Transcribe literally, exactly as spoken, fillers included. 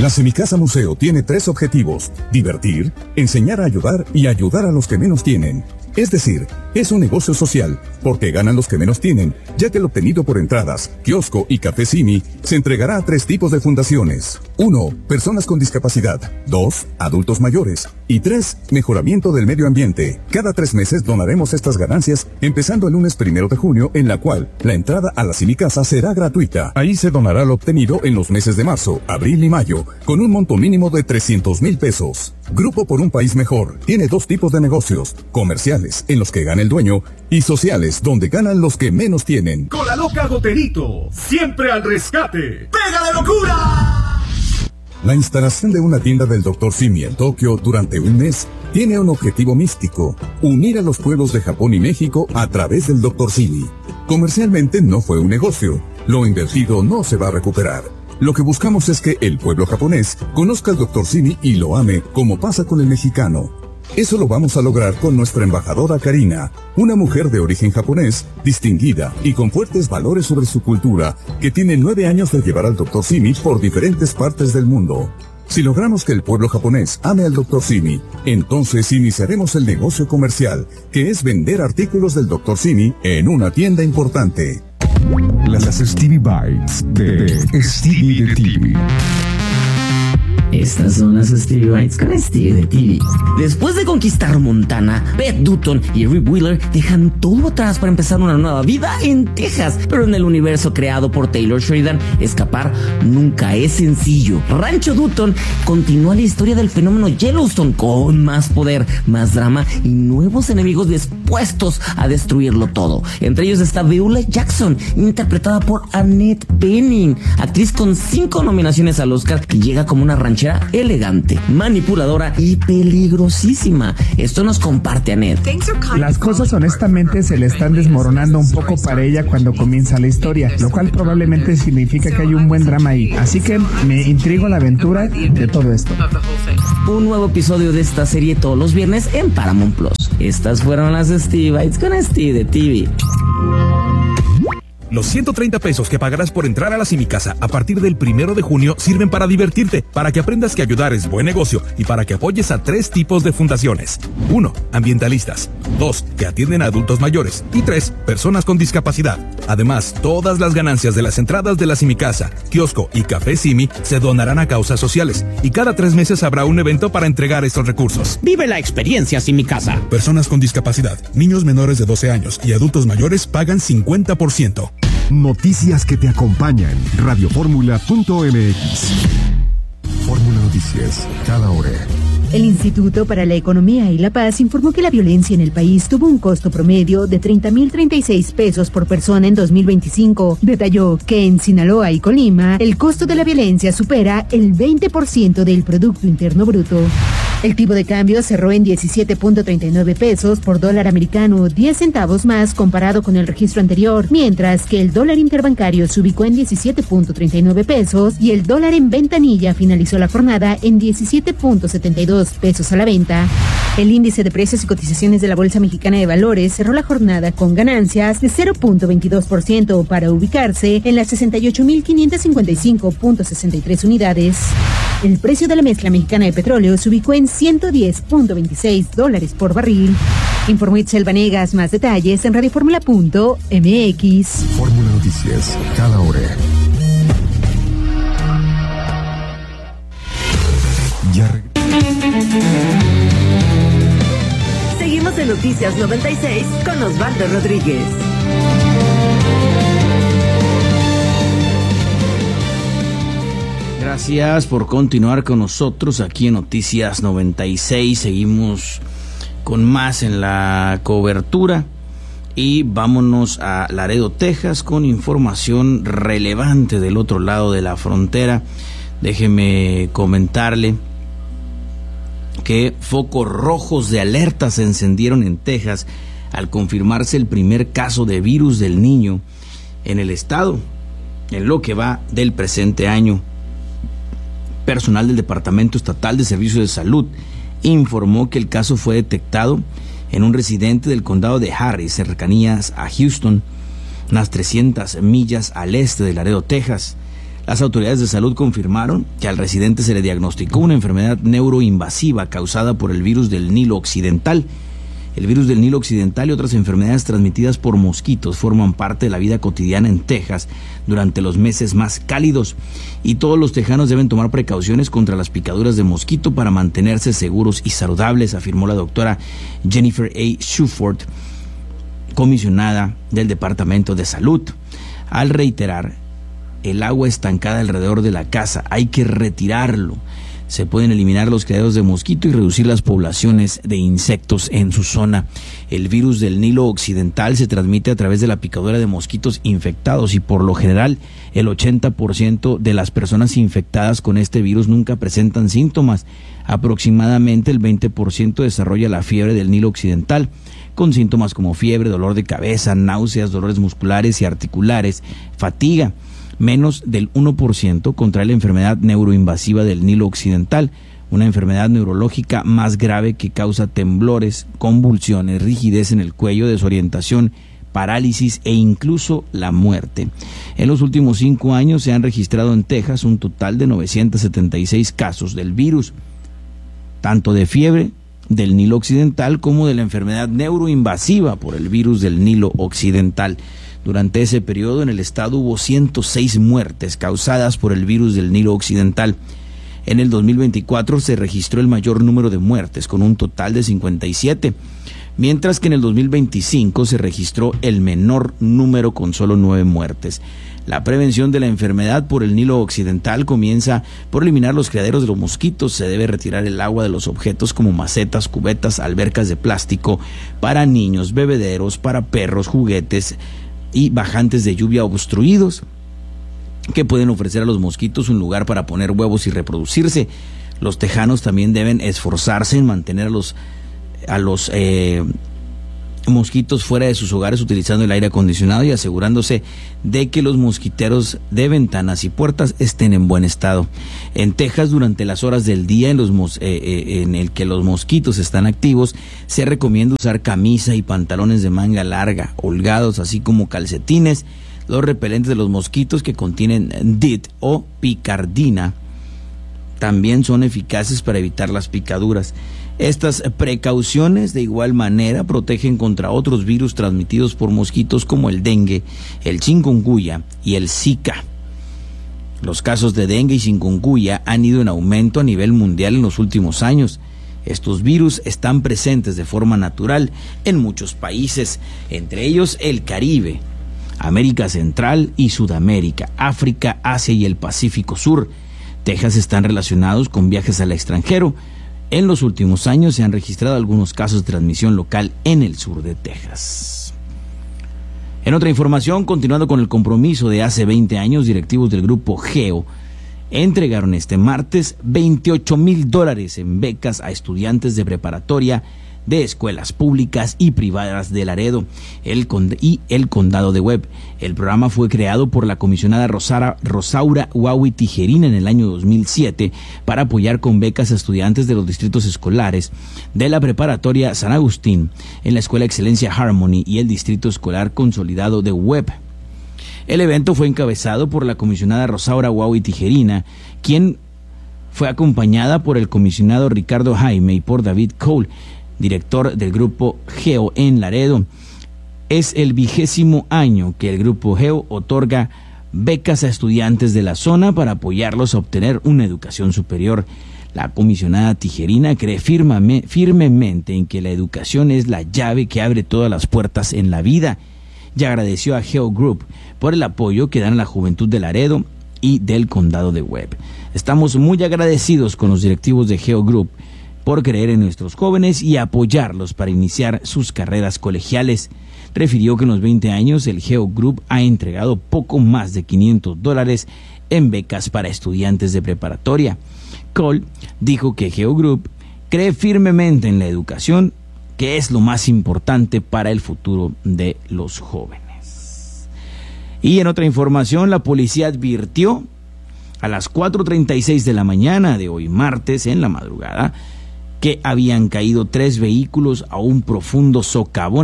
La Semicasa Museo tiene tres objetivos: divertir, enseñar a ayudar y ayudar a los que menos tienen. Es decir, es un negocio social, porque ganan los que menos tienen, ya que el obtenido por entradas, kiosco y café Simi se entregará a tres tipos de fundaciones. Uno, personas con discapacidad. Dos, adultos mayores. Y tres, mejoramiento del medio ambiente. Cada tres meses donaremos estas ganancias, empezando el lunes primero de junio, en la cual la entrada a la Semicasa será gratuita. Ahí se donará lo obtenido en los meses de marzo, abril y mayo, con un monto mínimo de trescientos mil pesos. Grupo por un País Mejor tiene dos tipos de negocios: comerciales, en los que gana el dueño, y sociales, donde ganan los que menos tienen. Con la loca Goterito, siempre al rescate. ¡Pega de locura! La instalación de una tienda del doctor Simi en Tokio durante un mes tiene un objetivo místico: unir a los pueblos de Japón y México a través del doctor Simi. Comercialmente no fue un negocio, lo invertido no se va a recuperar. Lo que buscamos es que el pueblo japonés conozca al doctor Simi y lo ame, como pasa con el mexicano. Eso lo vamos a lograr con nuestra embajadora Karina, una mujer de origen japonés, distinguida y con fuertes valores sobre su cultura, que tiene nueve años de llevar al doctor Simi por diferentes partes del mundo. Si logramos que el pueblo japonés ame al doctor Simi, entonces iniciaremos el negocio comercial, que es vender artículos del doctor Simi en una tienda importante. Las Stevie Bites de Stevie de T V. Estas son las Stevie Bites con Stevie de T V. Después de conquistar Montana, Beth Dutton y Rip Wheeler dejan todo atrás para empezar una nueva vida en Texas. Pero en el universo creado por Taylor Sheridan, escapar nunca es sencillo. Rancho Dutton continúa la historia del fenómeno Yellowstone, con más poder, más drama y nuevos enemigos dispuestos a destruirlo todo. Entre ellos está Beulah Jackson, interpretada por Annette Bening, actriz con cinco nominaciones al Oscar, que llega como una ranchera elegante, manipuladora y peligrosísima. Esto nos comparte Annette. Las cosas honestamente se le están desmoronando un poco para ella cuando comienza la historia, lo cual probablemente significa que hay un buen drama ahí. Así que me intriga la aventura de todo esto. Un nuevo episodio de esta serie todos los viernes en Paramount Plus. Estas fueron las Stevie Bites con Stevie de T V. Los ciento treinta pesos que pagarás por entrar a la Semicasa a partir del primero de junio sirven para divertirte, para que aprendas que ayudar es buen negocio y para que apoyes a tres tipos de fundaciones. Uno, ambientalistas. Dos, que atienden a adultos mayores. Y tres, personas con discapacidad. Además, todas las ganancias de las entradas de la Semicasa, kiosco y café Simi se donarán a causas sociales. Y cada tres meses habrá un evento para entregar estos recursos. Vive la experiencia Semicasa. Personas con discapacidad, niños menores de doce años y adultos mayores pagan cincuenta por ciento. Noticias que te acompañan. radio fórmula punto m x. Fórmula Noticias, cada hora. El Instituto para la Economía y la Paz informó que la violencia en el país tuvo un costo promedio de treinta mil treinta y seis pesos por persona en dos mil veinticinco. Detalló que en Sinaloa y Colima, el costo de la violencia supera el veinte por ciento del Producto Interno Bruto. El tipo de cambio cerró en diecisiete punto treinta y nueve pesos por dólar americano, diez centavos más comparado con el registro anterior, mientras que el dólar interbancario se ubicó en diecisiete punto treinta y nueve pesos y el dólar en ventanilla finalizó la jornada en diecisiete punto setenta y dos pesos a la venta. El índice de precios y cotizaciones de la Bolsa Mexicana de Valores cerró la jornada con ganancias de cero punto veintidós por ciento para ubicarse en las sesenta y ocho mil quinientos cincuenta y cinco punto sesenta y tres unidades. El precio de la mezcla mexicana de petróleo se ubicó en ciento diez punto veintiséis dólares por barril. Informó Itzel Vanegas. Más detalles en radio fórmula punto m x. Fórmula Noticias, cada hora. Ya re- Seguimos en Noticias noventa y seis con Osvaldo Rodríguez. Gracias por continuar con nosotros aquí en Noticias noventa y seis. Seguimos con más en la cobertura y vámonos a Laredo, Texas, con información relevante del otro lado de la frontera. Déjeme comentarle que focos rojos de alerta se encendieron en Texas al confirmarse el primer caso de virus del niño en el estado, en lo que va del presente año. Personal del Departamento Estatal de Servicios de Salud informó que el caso fue detectado en un residente del condado de Harris, cercanías a Houston, unas trescientas millas al este de Laredo, Texas. Las autoridades de salud confirmaron que al residente se le diagnosticó una enfermedad neuroinvasiva causada por el virus del Nilo Occidental. El virus del Nilo Occidental y otras enfermedades transmitidas por mosquitos forman parte de la vida cotidiana en Texas durante los meses más cálidos, y todos los tejanos deben tomar precauciones contra las picaduras de mosquito para mantenerse seguros y saludables, afirmó la doctora Jennifer A. Shuford, comisionada del Departamento de Salud, al reiterar: el agua estancada alrededor de la casa hay que retirarlo. Se pueden eliminar los criaderos de mosquito y reducir las poblaciones de insectos en su zona. El virus del Nilo Occidental se transmite a través de la picadura de mosquitos infectados, y por lo general el ochenta por ciento de las personas infectadas con este virus nunca presentan síntomas. Aproximadamente el veinte por ciento desarrolla la fiebre del Nilo Occidental, con síntomas como fiebre, dolor de cabeza, náuseas, dolores musculares y articulares, fatiga. Menos del uno por ciento contrae la enfermedad neuroinvasiva del Nilo Occidental, una enfermedad neurológica más grave que causa temblores, convulsiones, rigidez en el cuello, desorientación, parálisis e incluso la muerte. En los últimos cinco años se han registrado en Texas un total de novecientos setenta y seis casos del virus, tanto de fiebre del Nilo Occidental como de la enfermedad neuroinvasiva por el virus del Nilo Occidental. Durante ese periodo en el estado hubo ciento seis muertes causadas por el virus del Nilo Occidental. En el dos mil veinticuatro se registró el mayor número de muertes, con un total de cincuenta y siete, mientras que en el dos mil veinticinco se registró el menor número, con solo nueve muertes. La prevención de la enfermedad por el Nilo Occidental comienza por eliminar los criaderos de los mosquitos. Se debe retirar el agua de los objetos como macetas, cubetas, albercas de plástico para niños, bebederos para perros, juguetes y bajantes de lluvia obstruidos, que pueden ofrecer a los mosquitos un lugar para poner huevos y reproducirse. Los tejanos también deben esforzarse en mantener a los, a los eh, mosquitos fuera de sus hogares utilizando el aire acondicionado y asegurándose de que los mosquiteros de ventanas y puertas estén en buen estado. En Texas, durante las horas del día en, los mos, eh, eh, en el que los mosquitos están activos, se recomienda usar camisa y pantalones de manga larga, holgados, así como calcetines. Los repelentes de los mosquitos que contienen D I T o picardina también son eficaces para evitar las picaduras. Estas precauciones de igual manera protegen contra otros virus transmitidos por mosquitos como el dengue, el chikungunya y el Zika. Los casos de dengue y chikungunya han ido en aumento a nivel mundial en los últimos años. Estos virus están presentes de forma natural en muchos países, entre ellos el Caribe, América Central y Sudamérica, África, Asia y el Pacífico Sur. Texas están relacionados con viajes al extranjero. En los últimos años se han registrado algunos casos de transmisión local en el sur de Texas. En otra información, continuando con el compromiso de hace veinte años, directivos del grupo Geo entregaron este martes veintiocho mil dólares en becas a estudiantes de preparatoria de escuelas públicas y privadas de Laredo el cond- y el condado de Webb. El programa fue creado por la comisionada Rosara, Rosaura Huawi Tijerina en el año dos mil siete para apoyar con becas a estudiantes de los distritos escolares de la preparatoria San Agustín, en la Escuela Excelencia Harmony y el Distrito Escolar Consolidado de Webb. El evento fue encabezado por la comisionada Rosaura Huawi Tijerina, quien fue acompañada por el comisionado Ricardo Jaime y por David Cole, director del Grupo Geo en Laredo. Es el vigésimo año que el Grupo Geo otorga becas a estudiantes de la zona para apoyarlos a obtener una educación superior. La comisionada Tijerina cree firmame, firmemente en que la educación es la llave que abre todas las puertas en la vida, y agradeció a Geo Group por el apoyo que dan a la juventud de Laredo y del condado de Webb. Estamos muy agradecidos con los directivos de Geo Group por creer en nuestros jóvenes y apoyarlos para iniciar sus carreras colegiales. Refirió que en los veinte años el Geo Group ha entregado poco más de quinientos dólares en becas para estudiantes de preparatoria. Cole dijo que Geo Group cree firmemente en la educación, que es lo más importante para el futuro de los jóvenes. Y en otra información, la policía advirtió a las cuatro treinta y seis de la mañana de hoy martes, en la madrugada, que habían caído tres vehículos a un profundo socavón